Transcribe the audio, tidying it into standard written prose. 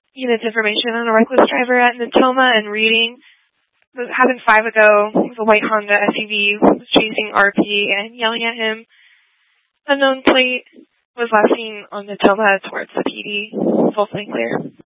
units information on a reckless driver at Natoma and reading. It happened 5 ago. It was a white Honda SUV was chasing RP and yelling at him. Unknown plate was last seen on Natoma towards the PD. Full clear.